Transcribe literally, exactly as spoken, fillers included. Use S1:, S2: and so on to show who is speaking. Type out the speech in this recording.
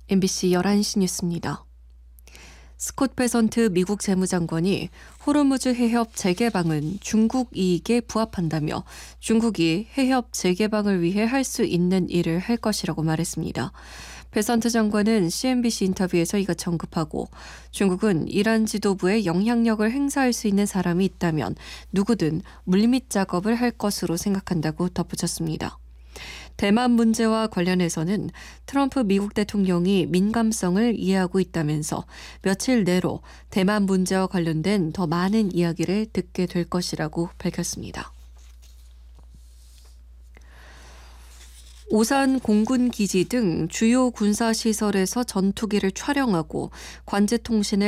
S1: 엠비씨 열한 시 뉴스입니다. 스콧 베선트 미국 재무장관이 호르무즈 해협 재개방은 중국 이익에 부합한다며 중국이 해협 재개방을 위해 할 수 있는 일을 할 것이라고 말했습니다. 베선트 장관은 씨엔비씨 인터뷰에서 이같이 언급하고 중국은 이란 지도부에 영향력을 행사할 수 있는 사람이 있다면 누구든 물밑 작업을 할 것으로 생각한다고 덧붙였습니다. 대만 문제와 관련해서는 트럼프 미국 대통령이 민감성을 이해하고 있다면서 며칠 내로 대만 문제와 관련된 더 많은 이야기를 듣게 될 것이라고 밝혔습니다. 오산 공군기지 등 주요 군사시설에서 전투기를 촬영하고 관제통신을